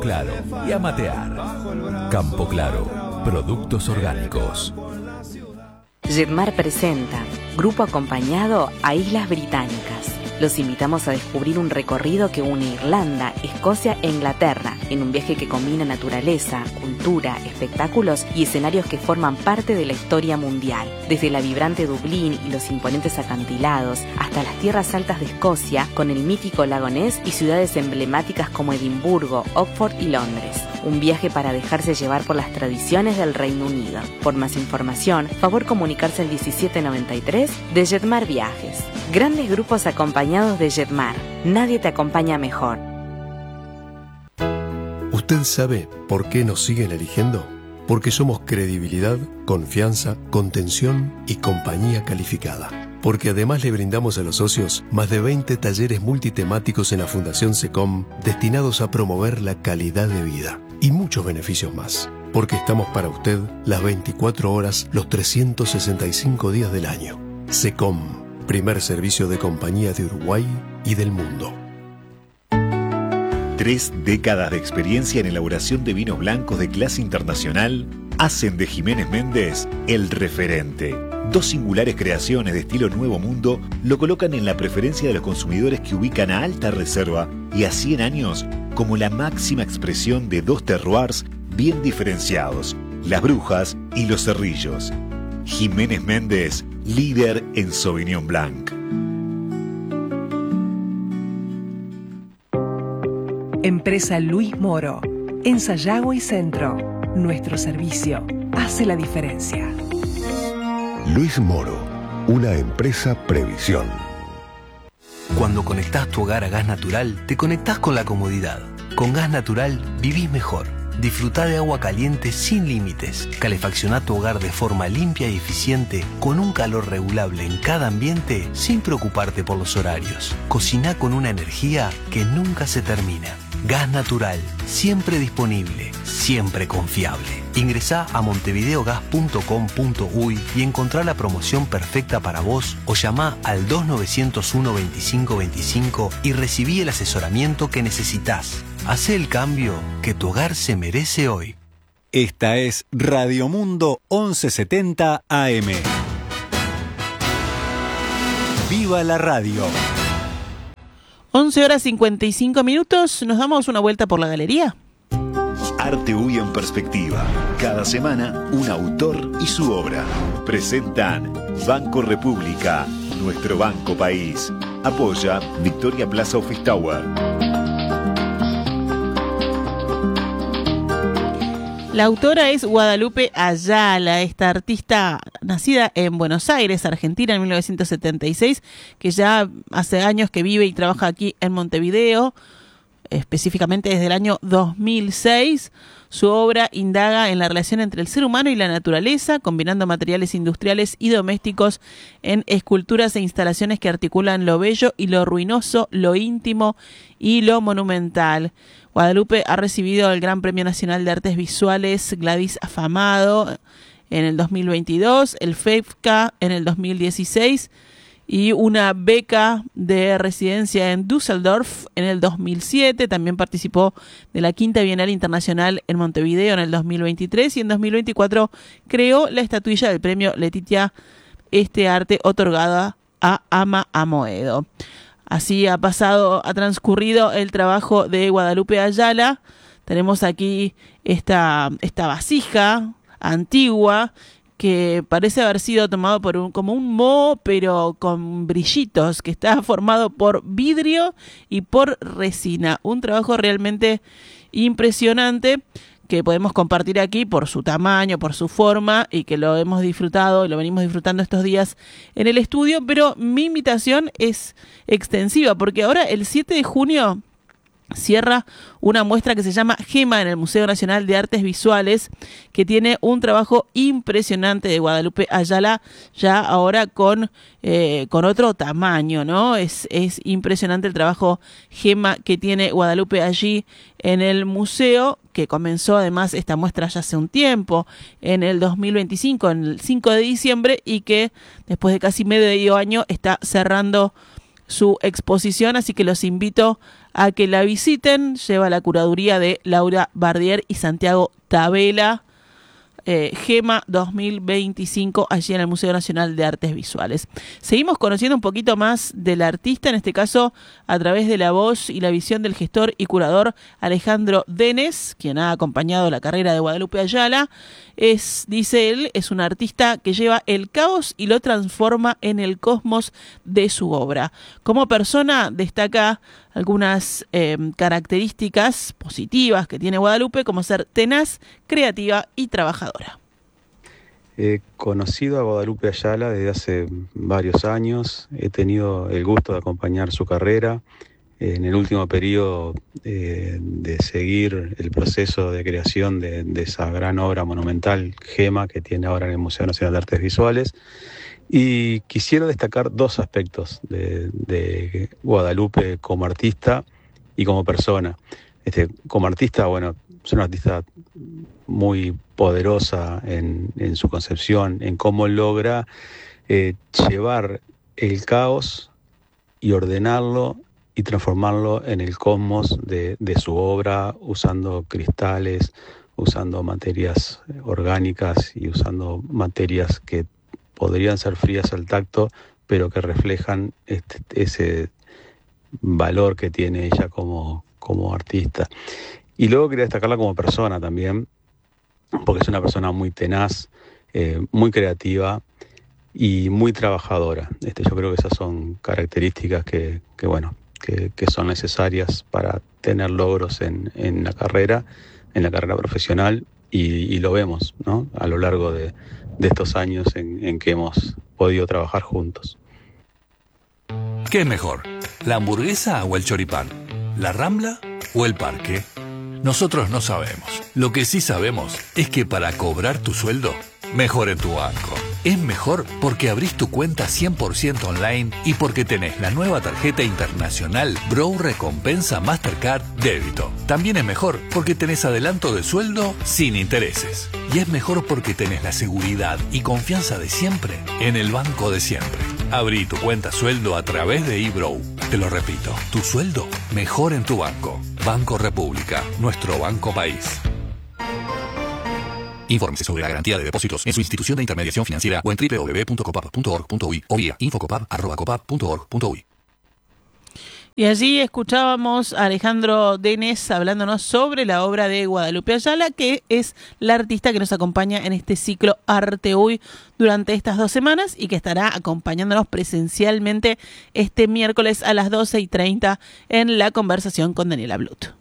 Claro y a matear. Campo Claro, productos orgánicos. Jetmar presenta Grupo Acompañado a Islas Británicas. Los invitamos a descubrir un recorrido que une Irlanda, Escocia e Inglaterra, en un viaje que combina naturaleza, cultura, espectáculos y escenarios que forman parte de la historia mundial. Desde la vibrante Dublín y los imponentes acantilados, hasta las tierras altas de Escocia, con el mítico lago Ness y ciudades emblemáticas como Edimburgo, Oxford y Londres. Un viaje para dejarse llevar por las tradiciones del Reino Unido. Por más información, favor comunicarse al 1793 de Jetmar Viajes. Grandes grupos acompañados de Jetmar. Nadie te acompaña mejor. ¿Usted sabe por qué nos siguen eligiendo? Porque somos credibilidad, confianza, contención y compañía calificada. Porque además le brindamos a los socios más de 20 talleres multitemáticos en la Fundación SECOM destinados a promover la calidad de vida y muchos beneficios más. Porque estamos para usted las 24 horas, los 365 días del año. SECOM, primer servicio de compañía de Uruguay y del mundo. 3 décadas de experiencia en elaboración de vinos blancos de clase internacional hacen de Jiménez Méndez el referente. 2 singulares creaciones de estilo Nuevo Mundo lo colocan en la preferencia de los consumidores que ubican a Alta Reserva y a 100 años como la máxima expresión de 2 terroirs bien diferenciados, Las Brujas y Los Cerrillos. Jiménez Méndez, líder en Sauvignon Blanc. Empresa Luis Moro, en Sayago y Centro. Nuestro servicio hace la diferencia. Luis Moro, una empresa Previsión. Cuando conectás tu hogar a gas natural, te conectás con la comodidad. Con gas natural vivís mejor. Disfrutá de agua caliente sin límites. Calefaccioná tu hogar de forma limpia y eficiente, con un calor regulable en cada ambiente, sin preocuparte por los horarios. Cociná con una energía que nunca se termina. Gas natural, siempre disponible, siempre confiable. Ingresá a montevideogas.com.uy y encontrá la promoción perfecta para vos o llamá al 2901-2525 y recibí el asesoramiento que necesitas. Hacé el cambio que tu hogar se merece hoy. Esta es Radio Mundo 1170 AM. ¡Viva la radio! 11 horas 55 minutos, nos damos una vuelta por la galería. Arte UI en perspectiva. Cada semana, un autor y su obra. Presentan Banco República, nuestro banco país. Apoya Victoria Plaza Office Tower. La autora es Guadalupe Ayala, esta artista nacida en Buenos Aires, Argentina, en 1976, que ya hace años que vive y trabaja aquí en Montevideo, específicamente desde el año 2006. Su obra indaga en la relación entre el ser humano y la naturaleza, combinando materiales industriales y domésticos en esculturas e instalaciones que articulan lo bello y lo ruinoso, lo íntimo y lo monumental. Guadalupe ha recibido el Gran Premio Nacional de Artes Visuales Gladys Afamado en el 2022, el FEFCA en el 2016 y una beca de residencia en Düsseldorf en el 2007. También participó de la Quinta Bienal Internacional en Montevideo en el 2023 y en 2024 creó la estatuilla del premio Letitia Este Arte otorgada a Ama Amoedo. Así ha transcurrido el trabajo de Guadalupe Ayala. Tenemos aquí esta vasija antigua que parece haber sido tomado como un moho, pero con brillitos, que está formado por vidrio y por resina. Un trabajo realmente impresionante que podemos compartir aquí por su tamaño, por su forma, y que lo hemos disfrutado y lo venimos disfrutando estos días en el estudio. Pero mi invitación es extensiva, porque ahora el 7 de junio cierra una muestra que se llama Gema en el Museo Nacional de Artes Visuales, que tiene un trabajo impresionante de Guadalupe Ayala, ya ahora con otro tamaño, ¿no? Es impresionante el trabajo Gema que tiene Guadalupe allí en el museo, que comenzó además esta muestra ya hace un tiempo, en el 2025, en el 5 de diciembre, y que después de casi medio año está cerrando su exposición, así que los invito a que la visiten. Lleva la curaduría de Laura Bardier y Santiago Tabela. Gema 2025, allí en el Museo Nacional de Artes Visuales. Seguimos conociendo un poquito más del artista, en este caso a través de la voz y la visión del gestor y curador Alejandro Denes, quien ha acompañado la carrera de Guadalupe Ayala. Dice él, es un artista que lleva el caos y lo transforma en el cosmos de su obra. Como persona destaca algunas características positivas que tiene Guadalupe, como ser tenaz, creativa y trabajadora. He conocido a Guadalupe Ayala desde hace varios años. He tenido el gusto de acompañar su carrera. En el último periodo de seguir el proceso de creación de esa gran obra monumental, Gema, que tiene ahora en el Museo Nacional de Artes Visuales. Y quisiera destacar dos aspectos de Guadalupe como artista y como persona. Como artista, bueno, es una artista muy poderosa en su concepción, en cómo logra llevar el caos y ordenarlo y transformarlo en el cosmos de su obra, usando cristales, usando materias orgánicas y usando materias que podrían ser frías al tacto, pero que reflejan ese valor que tiene ella como artista. Y luego quería destacarla como persona también, porque es una persona muy tenaz, muy creativa y muy trabajadora. Yo creo que esas son características que son necesarias para tener logros en la carrera profesional, y lo vemos, ¿no?, a lo largo de estos años en que hemos podido trabajar juntos. ¿Qué es mejor? ¿La hamburguesa o el choripán? ¿La Rambla o el parque? Nosotros no sabemos. Lo que sí sabemos es que para cobrar tu sueldo, mejor en tu banco. Es mejor porque abrís tu cuenta 100% online y porque tenés la nueva tarjeta internacional Bro Recompensa Mastercard Débito. También es mejor porque tenés adelanto de sueldo sin intereses. Y es mejor porque tenés la seguridad y confianza de siempre en el banco de siempre. Abrí tu cuenta sueldo a través de eBrow. Te lo repito, tu sueldo mejor en tu banco. Banco República, nuestro banco país. Infórmese sobre la garantía de depósitos en su institución de intermediación financiera o en www.copap.org.uy o vía infocopap@copap.org.uy. Y allí escuchábamos a Alejandro Denes hablándonos sobre la obra de Guadalupe Ayala, que es la artista que nos acompaña en este ciclo Arte Hoy durante estas 2 semanas y que estará acompañándonos presencialmente este miércoles a las 12:30 en la conversación con Daniela Blut.